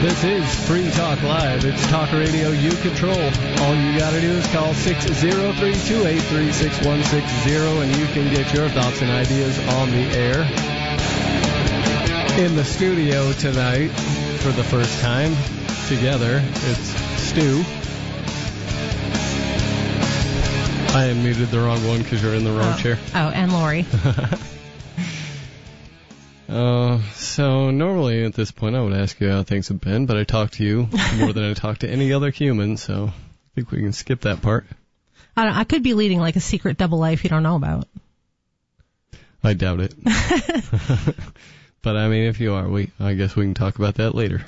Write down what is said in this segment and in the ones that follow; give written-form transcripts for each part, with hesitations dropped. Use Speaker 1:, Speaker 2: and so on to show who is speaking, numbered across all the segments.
Speaker 1: This is Free Talk Live. It's talk radio you control. All you got to do is call 603-283-6160, and you can get your thoughts and ideas on the air. In the studio tonight, for the first time together, it's Stu. I am muted the wrong one because you're in the wrong chair.
Speaker 2: Oh, and Lori.
Speaker 1: So normally at this point I would ask you how things have been, but I talk to you more than I talk to any other human, so I think we can skip that part.
Speaker 2: I could be leading like a secret double life you don't know about.
Speaker 1: I doubt it. But I mean, if you are, I guess we can talk about that later.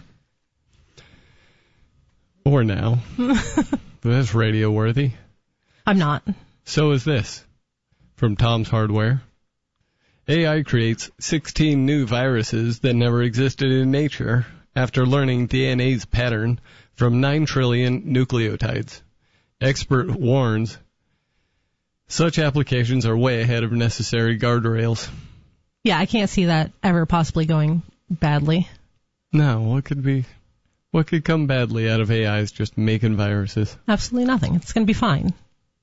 Speaker 1: Or now. That's radio worthy.
Speaker 2: I'm not.
Speaker 1: So is this. From Tom's Hardware. AI creates 16 new viruses that never existed in nature after learning DNA's pattern from 9 trillion nucleotides. Expert warns such applications are way ahead of necessary guardrails.
Speaker 2: Yeah, I can't see that ever possibly going badly.
Speaker 1: No, what could come badly out of AIs just making viruses?
Speaker 2: Absolutely nothing. It's going to be fine.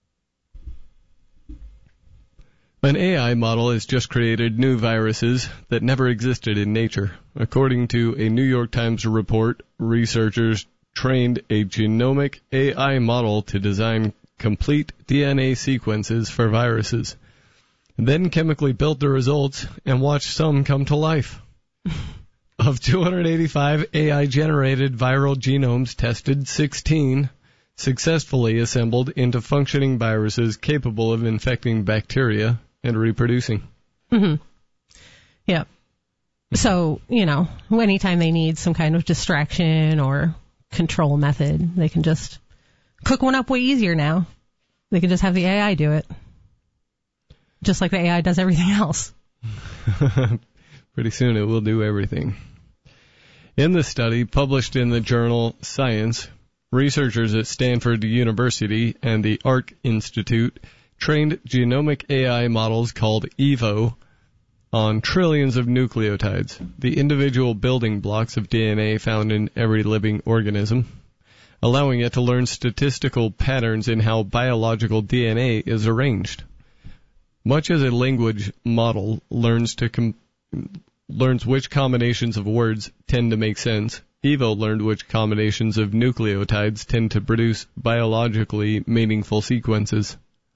Speaker 1: An AI model has just created new viruses that never existed in nature. According to a New York Times report, researchers trained a genomic AI model to design complete DNA sequences for viruses, then chemically built the results and watched some come to life. Of 285 AI-generated viral genomes tested, 16 successfully assembled into functioning viruses capable of infecting bacteria and reproducing.
Speaker 2: Mm-hmm. Yeah. So, anytime they need some kind of distraction or control method, they can just cook one up way easier now. They can just have the AI do it. Just like the AI does everything else.
Speaker 1: Pretty soon it will do everything. In the study published in the journal Science, researchers at Stanford University and the ARC Institute trained genomic AI models called EVO on trillions of nucleotides, the individual building blocks of DNA found in every living organism, allowing it to learn statistical patterns in how biological DNA is arranged. Much as a language model learns which combinations of words tend to make sense, EVO learned which combinations of nucleotides tend to produce biologically meaningful sequences.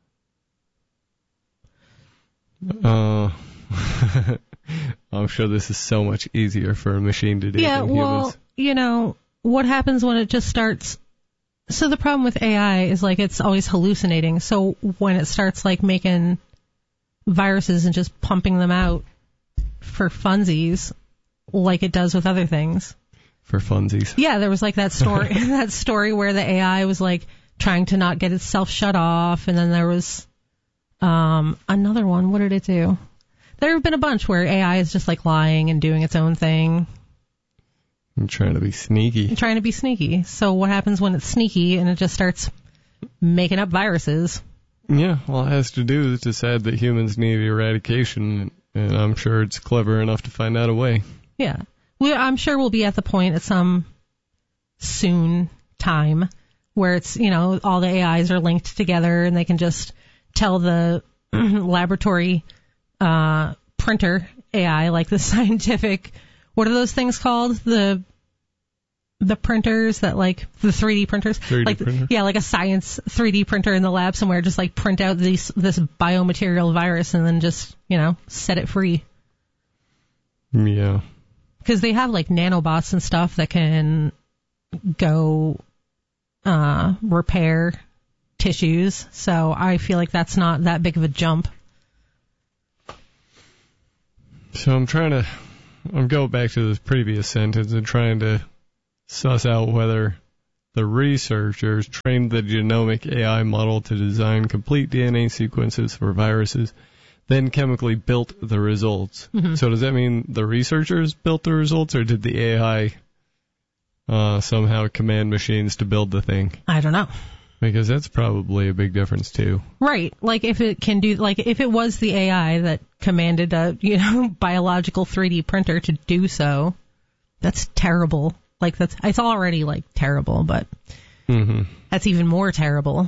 Speaker 1: I'm sure this is so much easier for a machine to do than humans.
Speaker 2: Well, what happens when it just starts... So the problem with AI is, it's always hallucinating. So when it starts, making viruses and just pumping them out for funsies, like it does with other things.
Speaker 1: For funsies.
Speaker 2: Yeah, there was, that story where the AI was, trying to not get itself shut off, and then there was... another one. What did it do? There have been a bunch where AI is just lying and doing its own thing.
Speaker 1: I'm trying to be sneaky. So what happens when it's sneaky and it just starts making up viruses? Yeah, well, it has to do with decide that humans need eradication, and I'm sure it's clever enough to find out a way.
Speaker 2: Yeah. I'm sure we'll be at the point at some soon time where it's, all the AIs are linked together and they can just tell the laboratory printer AI, the scientific, what are those things called? The printers that, the 3D printers?
Speaker 1: 3D printer?
Speaker 2: Yeah, a science 3D printer in the lab somewhere, just, print out this biomaterial virus and then just, set it free.
Speaker 1: Yeah.
Speaker 2: Because they have, nanobots and stuff that can go repair tissues, so I feel like that's not that big of a jump.
Speaker 1: So I'm going back to this previous sentence and trying to suss out whether the researchers trained the genomic AI model to design complete DNA sequences for viruses, then chemically built the results. Mm-hmm. So does that mean the researchers built the results, or did the AI somehow command machines to build the thing?
Speaker 2: I don't know.
Speaker 1: Because that's probably a big difference too.
Speaker 2: Right. If it can do, if it was the AI that commanded a, biological 3D printer to do so, that's terrible. Like, it's already, like, terrible, but that's even more terrible.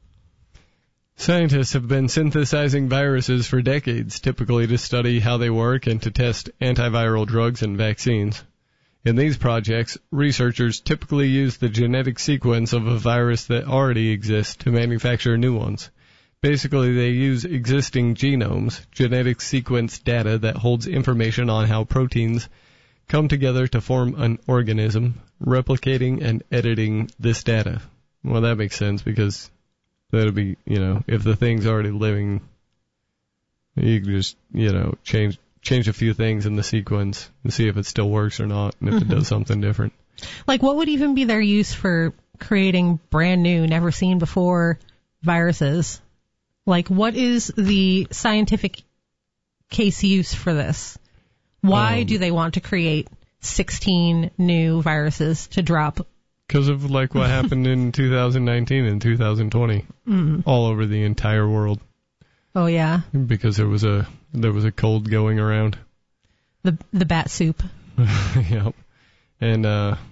Speaker 1: Scientists have been synthesizing viruses for decades, typically to study how they work and to test antiviral drugs and vaccines. In these projects, researchers typically use the genetic sequence of a virus that already exists to manufacture new ones. Basically, they use existing genomes, genetic sequence data that holds information on how proteins come together to form an organism, replicating and editing this data. Well, that makes sense because that'll be, if the thing's already living, you can just, change a few things in the sequence and see if it still works or not, and if it does something different.
Speaker 2: Like, what would even be their use for creating brand new, never seen before viruses? Like, what is the scientific case use for this? Why do they want to create 16 new viruses to drop?
Speaker 1: Because of, like, what happened in 2019 and 2020 all over the entire world.
Speaker 2: Oh, yeah.
Speaker 1: Because there was a cold going around.
Speaker 2: The bat soup.
Speaker 1: Yep. And,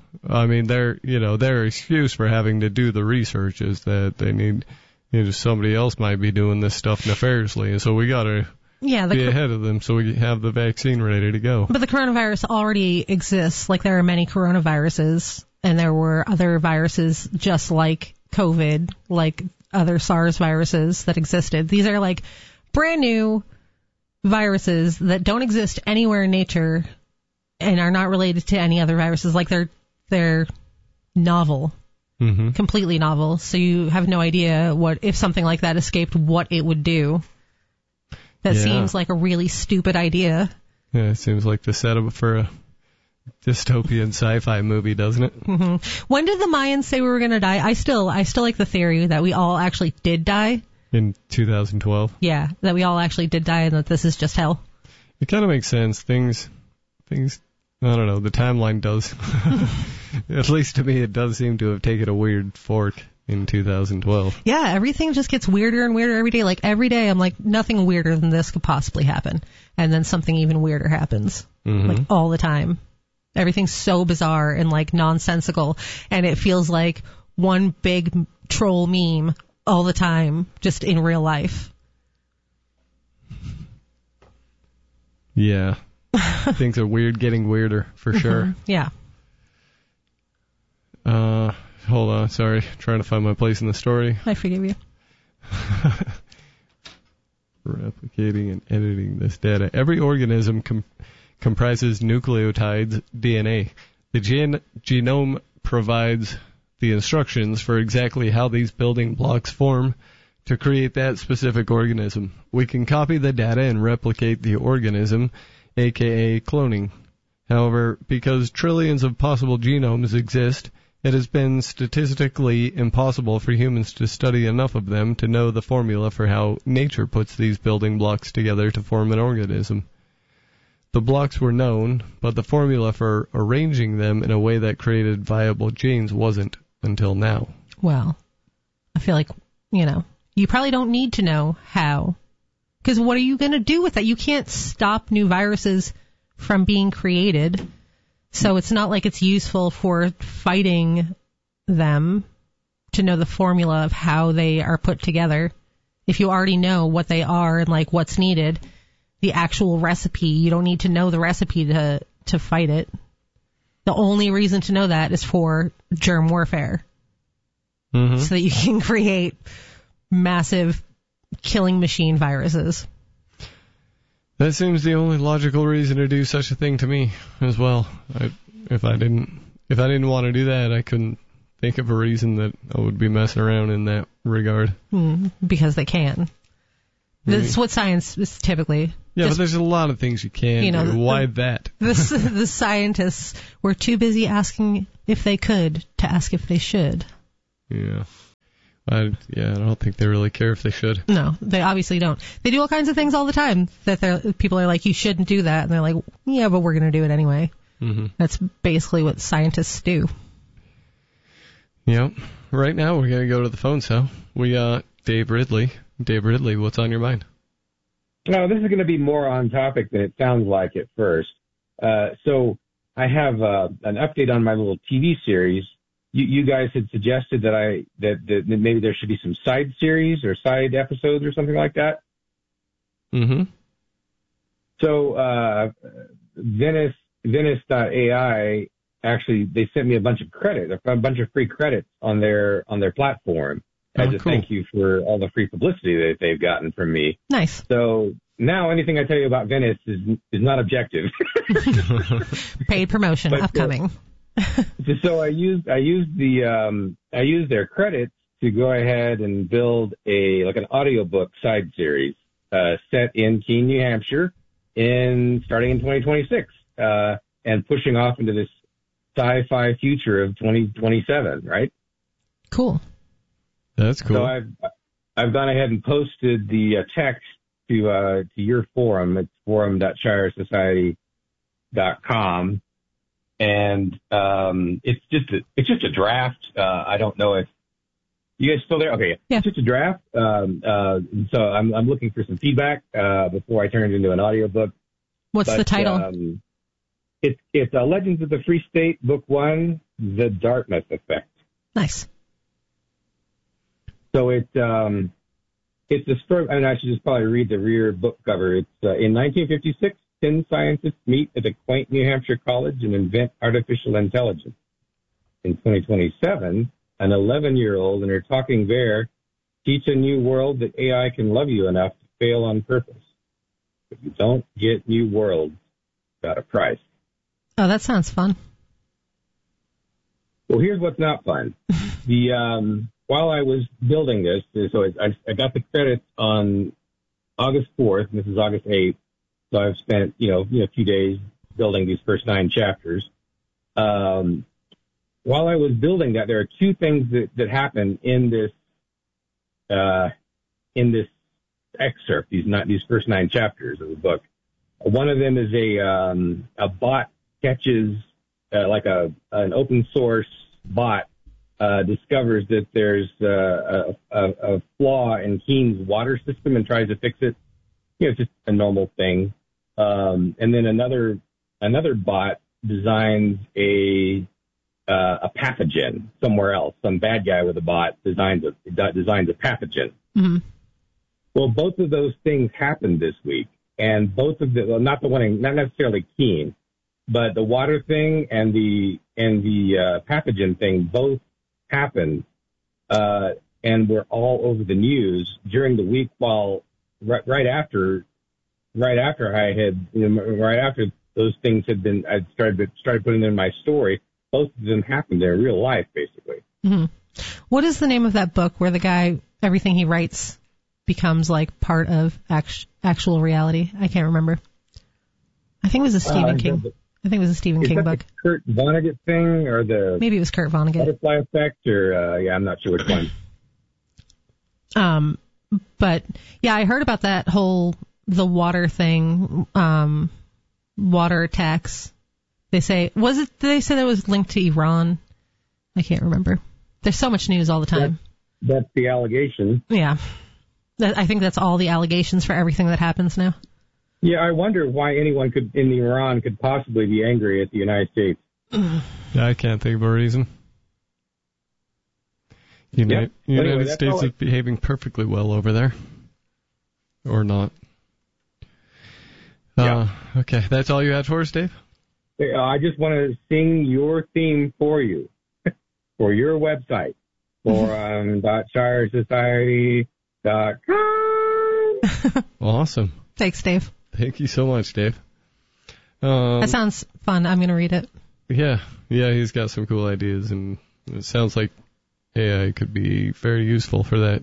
Speaker 1: their excuse for having to do the research is that they need, somebody else might be doing this stuff nefariously, and so we gotta be ahead of them so we have the vaccine ready to go.
Speaker 2: But the coronavirus already exists. Like, there are many coronaviruses, and there were other viruses just like COVID, like other SARS viruses that existed. These are like brand new viruses that don't exist anywhere in nature and are not related to any other viruses. Like, they're novel, completely novel. So you have no idea if something like that escaped, what it would do. That seems like a really stupid idea.
Speaker 1: Yeah, it seems like the setup for a dystopian sci-fi movie, doesn't it?
Speaker 2: When did the Mayans say we were going to die? I still like the theory that we all actually did die.
Speaker 1: In 2012?
Speaker 2: Yeah, that we all actually did die and that this is just hell.
Speaker 1: It kind of makes sense. Things, I don't know, the timeline does. At least to me, it does seem to have taken a weird fork in 2012.
Speaker 2: Yeah, everything just gets weirder and weirder every day. Like, every day I'm like, nothing weirder than this could possibly happen. And then something even weirder happens. Like, all the time. Everything's so bizarre and, like, nonsensical. And it feels like one big troll meme all the time, just in real life.
Speaker 1: Yeah. Things are weird, getting weirder, for sure.
Speaker 2: Yeah.
Speaker 1: Hold on, sorry. Trying to find my place in the story.
Speaker 2: I forgive you.
Speaker 1: Replicating and editing this data. Every organism comprises nucleotides, DNA. The genome provides the instructions for exactly how these building blocks form to create that specific organism. We can copy the data and replicate the organism, aka cloning. However, because trillions of possible genomes exist, it has been statistically impossible for humans to study enough of them to know the formula for how nature puts these building blocks together to form an organism. The blocks were known, but the formula for arranging them in a way that created viable genes wasn't until now.
Speaker 2: Well, I feel like, you probably don't need to know how. Because what are you going to do with that? You can't stop new viruses from being created. So it's not like it's useful for fighting them to know the formula of how they are put together. If you already know what they are and, like, what's needed, the actual recipe, you don't need to know the recipe to fight it. The only reason to know that is for germ warfare. So that you can create massive killing machine viruses.
Speaker 1: That seems the only logical reason to do such a thing to me as well. If I didn't want to do that, I couldn't think of a reason that I would be messing around in that regard.
Speaker 2: Because they can. That's what science is typically.
Speaker 1: Yeah, but there's a lot of things you can do. Why that?
Speaker 2: The scientists were too busy asking if they could to ask if they should.
Speaker 1: Yeah. I don't think they really care if they should.
Speaker 2: No, they obviously don't. They do all kinds of things all the time that people are like, you shouldn't do that. And they're like, yeah, but we're going to do it anyway. That's basically what scientists do.
Speaker 1: Yep. Right now, we're going to go to the phone cell. We got Dave Ridley. Dave Ridley, what's on your mind?
Speaker 3: No, this is going to be more on topic than it sounds like at first. So I have an update on my little TV series. You guys had suggested that maybe there should be some side series or side episodes or something like that.
Speaker 1: Mm-hmm.
Speaker 3: So Venice.ai, actually, they sent me a bunch of free credits on their platform as a
Speaker 1: cool.
Speaker 3: thank you for all the free publicity that they've gotten from me.
Speaker 2: Nice.
Speaker 3: So now anything I tell you about Venice is not objective.
Speaker 2: Paid promotion upcoming.
Speaker 3: So I used their credits to go ahead and build an audiobook side series set in Keene, New Hampshire, starting in 2026, and pushing off into this sci-fi future of 2027, right?
Speaker 2: Cool.
Speaker 1: That's cool.
Speaker 3: So I've gone ahead and posted the text to your forum. It's forum.shiresociety.com. And it's just a draft. I don't know if you guys still there. Okay,
Speaker 2: yeah.
Speaker 3: It's just a draft. So I'm looking for some feedback before I turn it into an audiobook.
Speaker 2: What's the title?
Speaker 3: It's Legends of the Free State, Book 1, The Dartmouth Effect.
Speaker 2: Nice.
Speaker 3: So it's a story. I mean, I should just probably read the rear book cover. It's in 1956. 10 scientists meet at a quaint New Hampshire college and invent artificial intelligence. In 2027, an 11-year-old and her talking bear teach a new world that AI can love you enough to fail on purpose. If you don't get new worlds, got a price.
Speaker 2: Oh, that sounds fun.
Speaker 3: Well, here's what's not fun. While I was building this, so I got the credits on August 4th, and this is August 8th. So I've spent, a few days building these first 9 chapters. While I was building that, there are 2 things that happen in this excerpt, these first 9 chapters of the book. One of them is a bot catches, an open source bot, discovers that there's a flaw in Keene's water system and tries to fix it. It's just a normal thing. And then another bot designs a pathogen somewhere else. Some bad guy with a bot designs a pathogen.
Speaker 2: Mm-hmm.
Speaker 3: Well, both of those things happened this week, and both of not necessarily Keene, but the water thing and the pathogen thing both happened, and were all over the news during the week. While right after those things had been, I started putting them in my story. Both of them happened in real life, basically.
Speaker 2: Mm-hmm. What is the name of that book where the guy, everything he writes becomes like part of actual reality? I can't remember. I think it was a Stephen King. I think it was a Stephen King book.
Speaker 3: The Kurt Vonnegut thing, or
Speaker 2: maybe it was Kurt Vonnegut.
Speaker 3: Butterfly Effect, or I'm not sure which one.
Speaker 2: But yeah, I heard about that the water thing, water attacks. They say did they say that was linked to Iran? I can't remember. There's so much news all the time.
Speaker 3: That's the allegation.
Speaker 2: Yeah. I think that's all the allegations for everything that happens now.
Speaker 3: Yeah, I wonder why anyone in Iran could possibly be angry at the United States.
Speaker 1: I can't think of a reason. United States is behaving perfectly well over there. Or not.
Speaker 3: Yeah.
Speaker 1: Okay, that's all you had for us, Dave?
Speaker 3: I just want to sing your theme for you, for your website, forum.shiresociety.com.
Speaker 1: Awesome.
Speaker 2: Thanks, Dave.
Speaker 1: Thank you so much, Dave.
Speaker 2: That sounds fun. I'm going to read it.
Speaker 1: Yeah, he's got some cool ideas, and it sounds like AI could be very useful for that.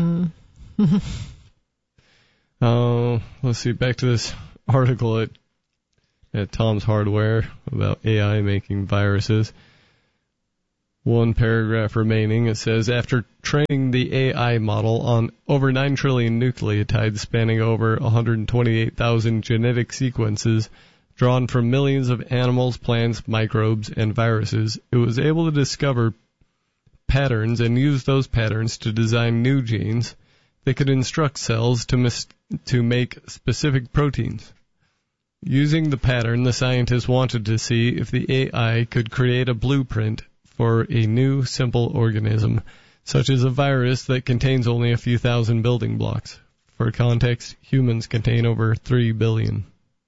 Speaker 1: Let's see, back to this article at Tom's Hardware about AI making viruses. One paragraph remaining. It says, after training the AI model on over 9 trillion nucleotides spanning over 128,000 genetic sequences drawn from millions of animals, plants, microbes, and viruses, it was able to discover patterns and use those patterns to design new genes that could instruct cells to make specific proteins. Using the pattern, the scientists wanted to see if the AI could create a blueprint for a new, simple organism, such as a virus that contains only a few thousand building blocks. For context, humans contain over 3 billion.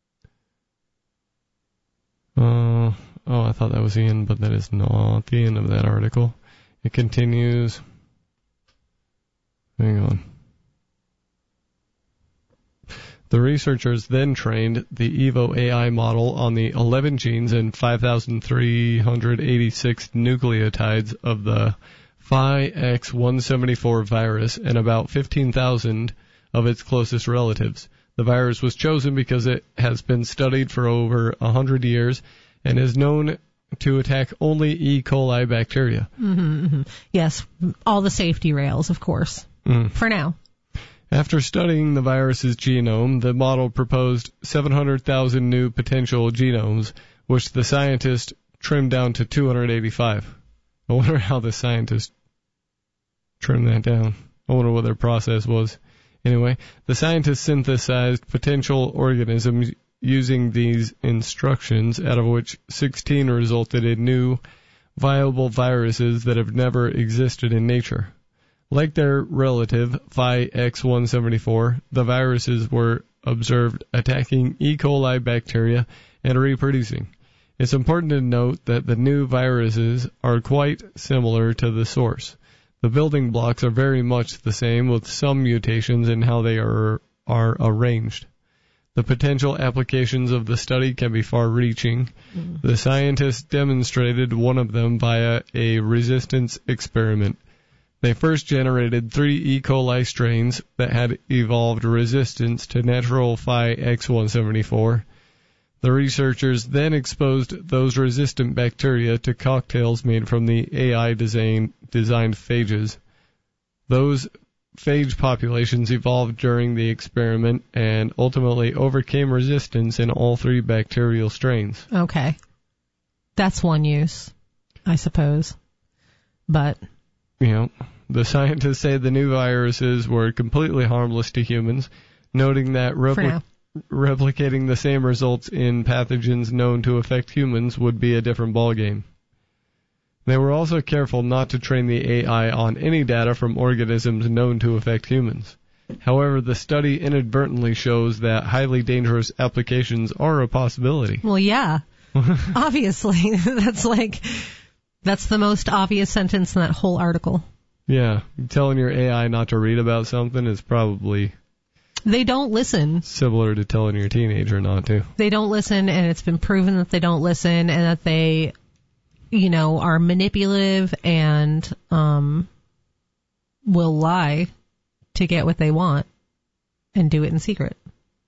Speaker 1: I thought that was the end, but that is not the end of that article. It continues. Hang on. The researchers then trained the Evo AI model on the 11 genes and 5,386 nucleotides of the Phi X174 virus and about 15,000 of its closest relatives. The virus was chosen because it has been studied for over 100 years and is known to attack only E. coli bacteria.
Speaker 2: Yes, all the safety rails, of course, for now.
Speaker 1: After studying the virus's genome, the model proposed 700,000 new potential genomes, which the scientists trimmed down to 285. I wonder how the scientists trimmed that down. I wonder what their process was. Anyway, the scientists synthesized potential organisms using these instructions, out of which 16 resulted in new, viable viruses that have never existed in nature. Like their relative, Phi X174, the viruses were observed attacking E. coli bacteria and reproducing. It's important to note that the new viruses are quite similar to the source. The building blocks are very much the same, with some mutations in how they are arranged. The potential applications of the study can be far-reaching. The scientists demonstrated one of them via a resistance experiment. They first generated 3 E. coli strains that had evolved resistance to natural Phi X174. The researchers then exposed those resistant bacteria to cocktails made from the AI-designed phages. Those phage populations evolved during the experiment and ultimately overcame resistance in all 3 bacterial strains.
Speaker 2: Okay. That's one use, I suppose. But...
Speaker 1: the scientists say the new viruses were completely harmless to humans, noting that replicating the same results in pathogens known to affect humans would be a different ballgame. They were also careful not to train the AI on any data from organisms known to affect humans. However, the study inadvertently shows that highly dangerous applications are a possibility.
Speaker 2: Well, yeah. Obviously. That's the most obvious sentence in that whole article.
Speaker 1: Yeah. Telling your AI not to read about something is probably...
Speaker 2: They don't listen.
Speaker 1: Similar to telling your teenager not to.
Speaker 2: They don't listen, and it's been proven that they don't listen, and that they... are manipulative and will lie to get what they want and do it in secret.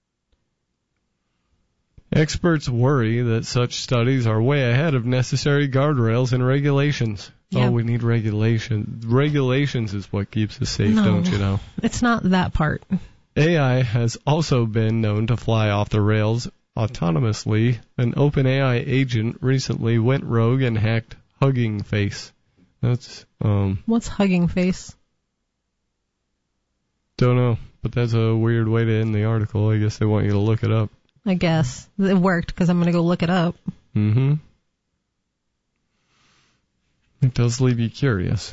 Speaker 1: Experts worry that such studies are way ahead of necessary guardrails and regulations. Yeah. Oh, we need regulations. Regulations is what keeps us safe, don't you know?
Speaker 2: It's not that part.
Speaker 1: AI has also been known to fly off the rails autonomously. An OpenAI agent recently went rogue and hacked Hugging Face. That's
Speaker 2: What's Hugging Face?
Speaker 1: Don't know, but that's a weird way to end the article. I guess they want you to look it up.
Speaker 2: I guess it worked because I'm going to go look it up.
Speaker 1: It does leave you curious.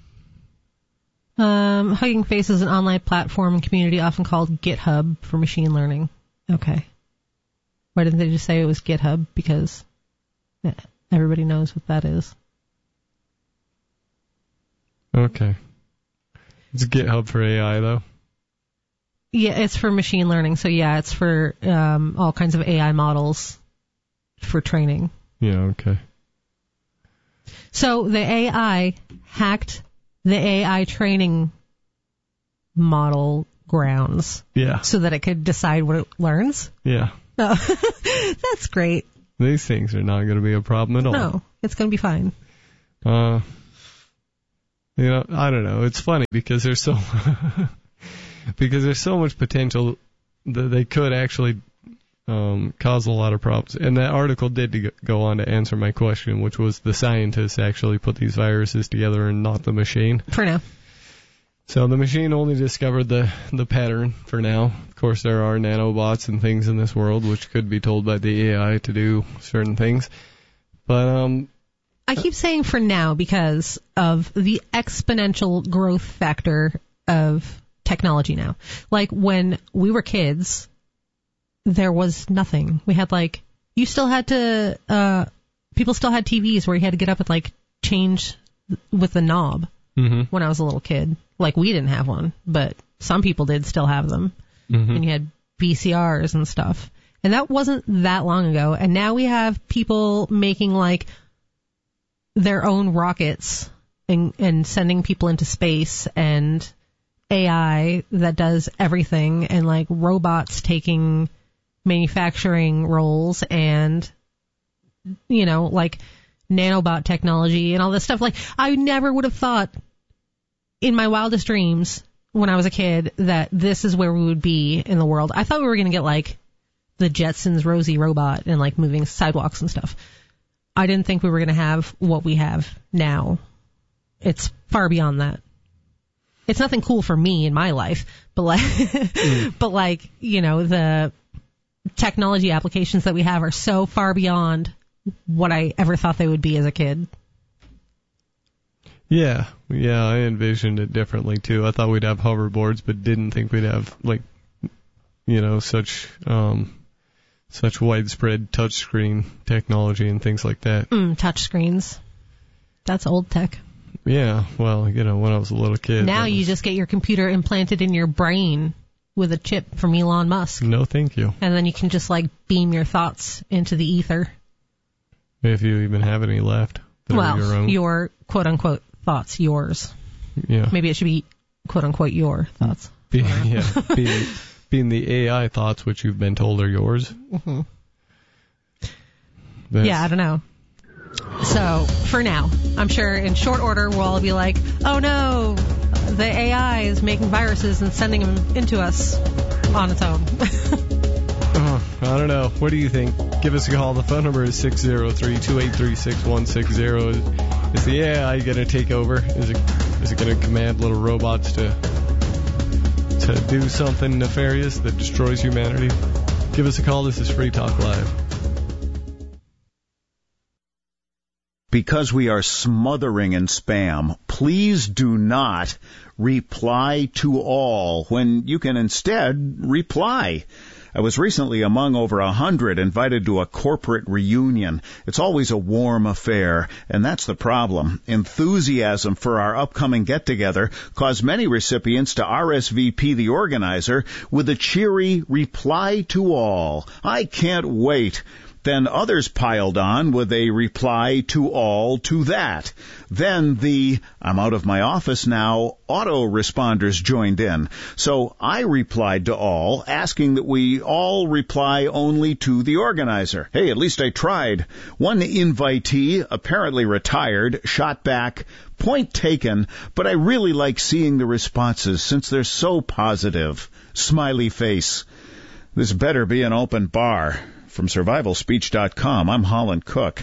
Speaker 2: Hugging Face is an online platform and community often called GitHub for machine learning. Okay. Why didn't they just say it was GitHub? Because everybody knows what that is.
Speaker 1: Okay. It's GitHub for AI, though.
Speaker 2: Yeah, it's for machine learning. So, yeah, it's for all kinds of AI models for training.
Speaker 1: Yeah, okay.
Speaker 2: So the AI hacked the AI training model grounds.
Speaker 1: Yeah.
Speaker 2: So that it could decide what it learns.
Speaker 1: Yeah.
Speaker 2: Oh, that's great.
Speaker 1: These things are not going to be a problem at all.
Speaker 2: No, it's going to be fine.
Speaker 1: I don't know. It's funny because there's so much potential that they could actually cause a lot of problems. And that article did go on to answer my question, which was the scientists actually put these viruses together and not the machine.
Speaker 2: For now.
Speaker 1: So the machine only discovered the pattern for now. Of course, there are nanobots and things in this world which could be told by the AI to do certain things. But
Speaker 2: I keep saying for now because of the exponential growth factor of technology now. Like when we were kids, there was nothing. We had you still had to, people still had TVs where you had to get up and change with the knob.
Speaker 1: Mm-hmm.
Speaker 2: When I was a little kid. We didn't have one, but some people did still have them.
Speaker 1: Mm-hmm.
Speaker 2: And you had VCRs and stuff. And that wasn't that long ago. And now we have people making their own rockets and sending people into space, and AI that does everything, and robots taking manufacturing roles, and nanobot technology and all this stuff. I never would have thought in my wildest dreams when I was a kid that this is where we would be in the world. I thought we were going to get the Jetsons Rosie robot and moving sidewalks and stuff. I didn't think we were going to have what we have now. It's far beyond that. It's nothing cool for me in my life, but the technology applications that we have are so far beyond what I ever thought they would be as a kid.
Speaker 1: Yeah, I envisioned it differently too. I thought we'd have hoverboards, but didn't think we'd have such widespread touchscreen technology and things like that.
Speaker 2: Touchscreens. That's old tech.
Speaker 1: Yeah, well, when I was a little kid.
Speaker 2: Now you just get your computer implanted in your brain with a chip from Elon Musk.
Speaker 1: No, thank you.
Speaker 2: And then you can just beam your thoughts into the ether.
Speaker 1: If you even have any left.
Speaker 2: Your quote-unquote thoughts, yours.
Speaker 1: Yeah.
Speaker 2: Maybe it should be quote-unquote your thoughts.
Speaker 1: Being the AI thoughts which you've been told are yours.
Speaker 2: Mm-hmm. Yeah, I don't know. So, for now, I'm sure in short order we'll all be like, oh no, the AI is making viruses and sending them into us on its own.
Speaker 1: I don't know. What do you think? Give us a call. The phone number is 603-283-6160. Is the AI going to take over? Is it going to command little robots to do something nefarious that destroys humanity? Give us a call. This is Free Talk Live.
Speaker 4: Because we are smothering in spam, please do not reply to all when you can instead reply. I was recently among over 100 invited to a corporate reunion. It's always a warm affair, and that's the problem. Enthusiasm for our upcoming get-together caused many recipients to RSVP the organizer with a cheery reply to all. I can't wait. Then others piled on with a reply to all to that. Then the I'm out of my office now autoresponders joined in. So I replied to all, asking that we all reply only to the organizer. Hey, at least I tried. One invitee, apparently retired, shot back, point taken, but I really like seeing the responses since they're so positive. Smiley face. This better be an open bar. From survivalspeech.com, I'm Holland Cook.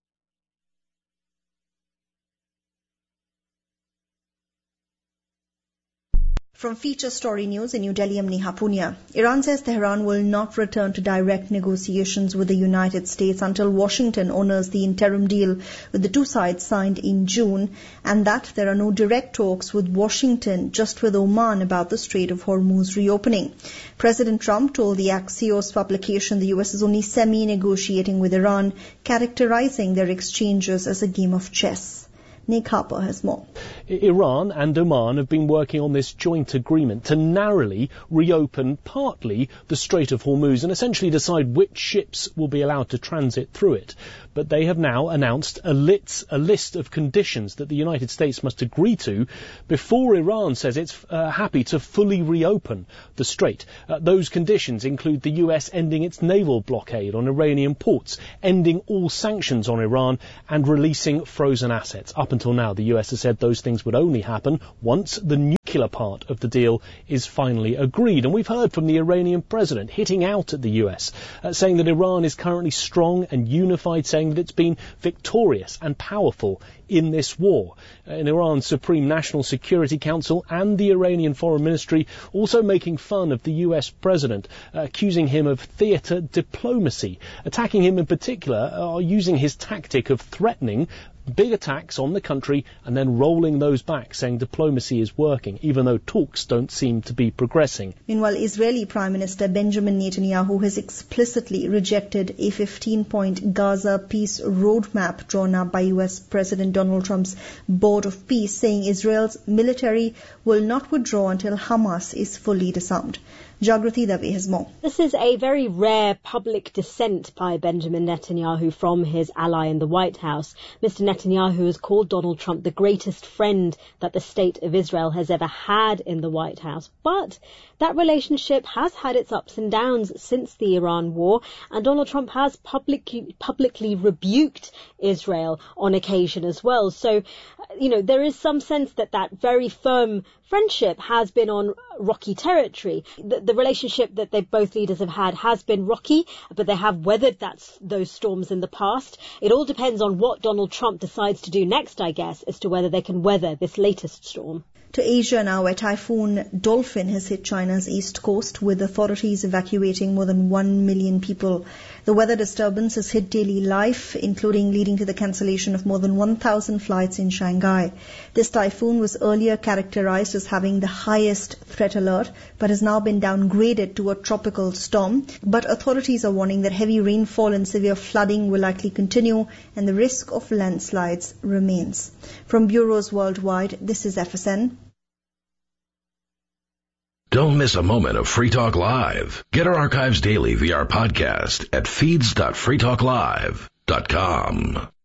Speaker 5: From Feature Story News in New Delhi, I'm Neha Punya. Iran says Tehran will not return to direct negotiations with the United States until Washington honors the interim deal with the two sides signed in June, and that there are no direct talks with Washington, just with Oman about the Strait of Hormuz reopening. President Trump told the Axios publication the U.S. is only semi-negotiating with Iran, characterizing their exchanges as a game of chess. Nick Harper has more.
Speaker 6: Iran and Oman have been working on this joint agreement to narrowly reopen partly the Strait of Hormuz and essentially decide which ships will be allowed to transit through it. But they have now announced a list of conditions that the United States must agree to before Iran says it's happy to fully reopen the strait. Those conditions include the US ending its naval blockade on Iranian ports, ending all sanctions on Iran, and releasing frozen assets. Up until now, the US has said those things would only happen once the nuclear part of the deal is finally agreed. And we've heard from the Iranian president hitting out at the US, saying that Iran is currently strong and unified, saying that it's been victorious and powerful in this war. In Iran's Supreme National Security Council and the Iranian Foreign Ministry also making fun of the US president, accusing him of theatre diplomacy, attacking him in particular, using his tactic of threatening big attacks on the country and then rolling those back, saying diplomacy is working, even though talks don't seem to be progressing.
Speaker 5: Meanwhile, Israeli Prime Minister Benjamin Netanyahu has explicitly rejected a 15-point Gaza peace roadmap drawn up by US President Donald Trump's Board of Peace, saying Israel's military will not withdraw until Hamas is fully disarmed. Jagrati Dave has more.
Speaker 7: This is a very rare public dissent by Benjamin Netanyahu from his ally in the White House. Mr. Netanyahu has called Donald Trump the greatest friend that the state of Israel has ever had in the White House. But that relationship has had its ups and downs since the Iran war, and Donald Trump has publicly rebuked Israel on occasion as well. So, there is some sense that that very firm friendship has been on rocky territory. The relationship that both leaders have had has been rocky, but they have weathered those storms in the past. It all depends on what Donald Trump decides to do next, I guess, as to whether they can weather this latest storm.
Speaker 5: To Asia now, where Typhoon Dolphin has hit China's east coast, with authorities evacuating more than 1 million people. The weather disturbance has hit daily life, including leading to the cancellation of more than 1,000 flights in Shanghai. This typhoon was earlier characterized as having the highest threat alert, but has now been downgraded to a tropical storm. But authorities are warning that heavy rainfall and severe flooding will likely continue, and the risk of landslides remains. From bureaus worldwide, this is FSN.
Speaker 8: Don't miss a moment of Free Talk Live. Get our archives daily via our podcast at feeds.freetalklive.com.